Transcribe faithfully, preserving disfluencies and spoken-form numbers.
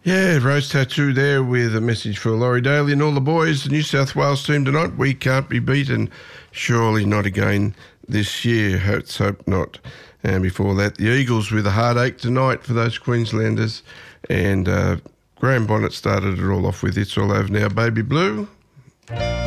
Yeah, Rose Tattoo there with a message for Laurie Daly and all the boys. The New South Wales team tonight. We can't be beaten. Surely not again this year. Let's hope not. And before that, the Eagles with a heartache tonight for those Queenslanders. And uh, Graham Bonnet started it all off with It's All Over Now, Baby Blue.